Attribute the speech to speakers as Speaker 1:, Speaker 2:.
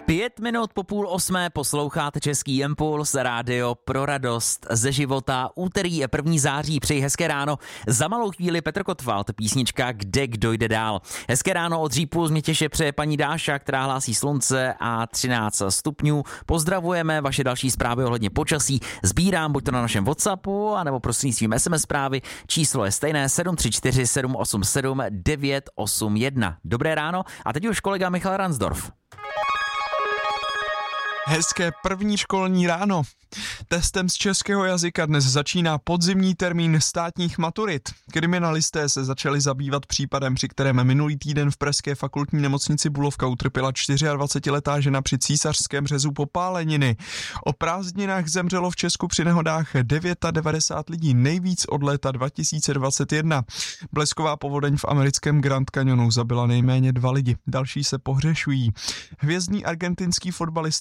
Speaker 1: 5 minut po 7:30 posloucháte Český impuls, rádio pro radost ze života. Úterý je 1. září, přeji hezké ráno. Za malou chvíli Petr Kotwald, písnička Kde kdo jde dál. Hezké ráno od Řípu z Mětěše přeje paní Dáša, která hlásí slunce a 13 stupňů. Pozdravujeme, vaše další zprávy ohledně počasí sbírám buď to na našem WhatsAppu, anebo prostřednictvím SMS zprávy. Číslo je stejné 734 787 981. Dobré ráno a teď už kolega Michal Ransdorf.
Speaker 2: Hezké první školní ráno. Testem z českého jazyka dnes začíná podzimní termín státních maturit. Kriminalisté se začali zabývat případem, při kterém minulý týden v pražské fakultní nemocnici Bulovka utrpěla 24letá žena při císařském řezu popáleniny. O prázdninách zemřelo v Česku při nehodách 99 lidí, nejvíc od léta 2021. Blesková povodeň v americkém Grand Canyonu zabila nejméně 2 lidi, další se pohřešují. Hvězdný argentinský fotbalista